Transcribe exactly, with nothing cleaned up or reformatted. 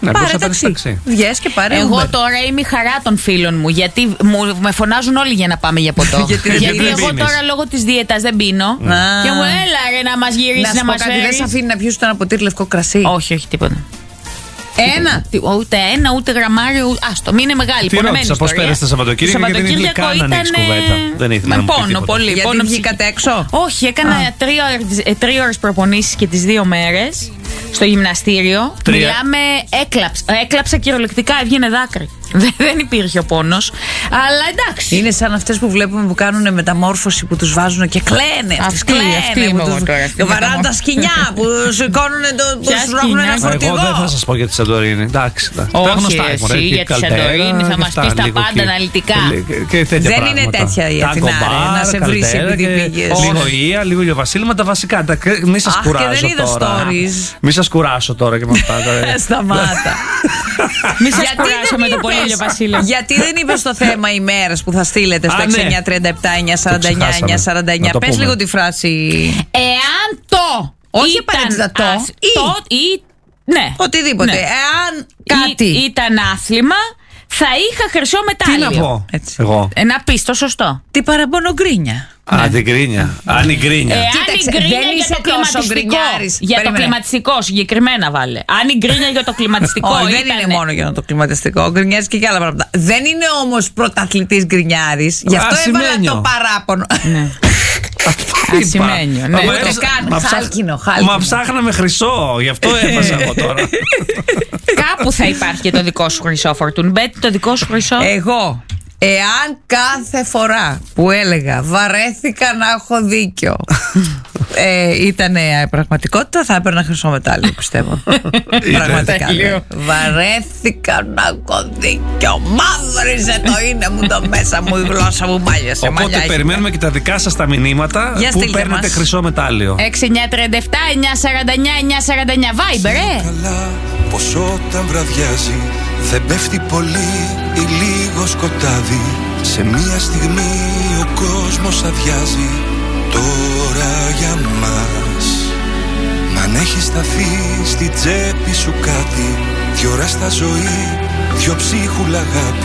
Ναι, πάρε ταξί. Βγες και πάρε. Εγώ Uber. τώρα είμαι η χαρά των φίλων μου, γιατί μου, με φωνάζουν όλοι για να πάμε για ποτό. γιατί γιατί δεν εγώ πίνεις. τώρα λόγω της δίαιτας δεν πίνω. Α. Και μου έλα ρε να μας γυρίσει, Να να, σου πω μας κάτι, δεν φέρεις. σε αφήνει να πιεις ούτε ένα ποτήρι λευκό κρασί. Όχι, όχι, τίποτα. Ένα. Τι- Ούτε ένα, ούτε γραμμάριο. ούτε- Άστο, μην είναι μεγάλη. Τι πονεμένη ρώτησα, πώς ιστορία. πέρασε το Σαββατοκύριακο, Το γιατί δεν ήθελε καν να ανοίξει ήταν, κουβέντα. Δεν ήθελε με να μου πει πόνο τίποτα. πολύ. Γιατί πόνο βγήκατε έξω. Όχι, έκανα τρία ώρες- ε, τρία ώρες προπονήσεις και τις δύο μέρες στο γυμναστήριο. Τρία. Μιλάμε, έκλαψα, έκλαψα κυριολεκτικά, έβγαινε δάκρυ. Δεν- Δεν υπήρχε ο πόνος. Αλλά εντάξει. Είναι σαν αυτές που βλέπουμε που κάνουν μεταμόρφωση που τους βάζουν και κλαίνε. Αυτές Αυτή, κλαίνε. αυτή που είμαι τους- εγώ τώρα, στη και βαράνε τα μεταμόρφωση. σκοινιά που σηκώνουν το. που Ποια σου ρώχνουν ένα σκοινιά? φορτηγό. Εγώ δεν θα σας πω για τη Σαντορίνη. Εντάξει. τα- τα Όχι, γνωστά εσύ, έχουμε, ρε, για και τη Καλτέρα Σαντορίνη θα και μας αυτά, πεις τα λίγο πάντα και- αναλυτικά. και- και τέτοια Δεν είναι πράγματα. τέτοια η Τα Αθηνά, ρε, κομπάρ, να σε βρεις Καλτέρα επειδή και πήγες. Λίγο Όχι. Ία, λίγο Ηλιοβασίλημα, τα βασικά. Τα- Μη σας Αχ, και κουράζω δεν είδα τώρα. stories. Μη σας κουράσω τώρα και με αυτά. τώρα. Σταμάτα. Μη σας Γιατί κουράσω δεν με το είπες- πολύ Ηλιο Βασίλειο. Γιατί δεν είπε το θέμα ημέρες που θα στείλετε στο Α, έξι ναι. εννιά τριάντα επτά εννιά σαράντα εννιά ξεχάσαμε. εννιά σαράντα εννιά. Να το Πες πούμε. λίγο τη φράση. Εάν το. Όχι ήταν απαραίτητα το, αθ- ή. το ή. Ναι. Οτιδήποτε. Ναι. Εάν Ή- κάτι. ήταν άθλημα, θα είχα χρυσό Τι μετάλλιο. να πω Έτσι. εγώ. Ε, να πεις το σωστό. Τι παραπάνω γκρίνια. Α, την κρίνια. Αν η κρίνια. Εάν Κοίταξε, η γκρίνια δεν για είσαι το τόσο κλιματιστικό. γκρινιάρης. Για το Περίμενε. κλιματιστικό συγκεκριμένα βάλε. Αν η γκρίνια για το κλιματιστικό. Όχι, δεν ήτανε- είναι μόνο για το κλιματιστικό. Γκρινιάρης και για άλλα πράγματα. Δεν είναι όμως πρωταθλητής γκρινιάρης. Γι' αυτό έβαλα Ασημένιο. το παράπονο. Ασημένιο, ναι. Μα Ούτε έψα- καν. μα ψάχ- Χάλκινο, χάλκινο. Μα ψάχναμε χρυσό, γι' αυτό έβαζα εγώ τώρα. Κάπου θα υπάρχει και το δικό σου χρυσό, Φορτούνμπετ. Το δικό σου χρυσό. Εγώ, εάν κάθε φορά που έλεγα βαρέθηκα να έχω δίκιο ε, ήταν πραγματικότητα, θα έπαιρνα χρυσό μετάλλιο, πιστεύω. Πραγματικά. Τέλειο. ναι. Βαρέθηκα να έχω δίκιο. Μαύριζε το είναι μου το μέσα μου, η γλώσσα μου μάλιασε. Οπότε μαλλιά έχει. περιμένουμε και τα δικά σας τα μηνύματα Για που στείλτε παίρνετε μας. χρυσό μετάλλιο. έξι εννιά τριάντα επτά εννιά σαράντα εννιά εννιά σαράντα εννιά Viber, ε! Καλά πως όταν βραδιάζει δεν πέφτει πολύ ή λίγο σκοτάδι. Σε μία στιγμή ο κόσμος αδειάζει τώρα για μας. Μ' αν έχει σταθεί στη τσέπη σου κάτι, δυο ώρα στα ζωή, δυο ψίχουλα αγάπη.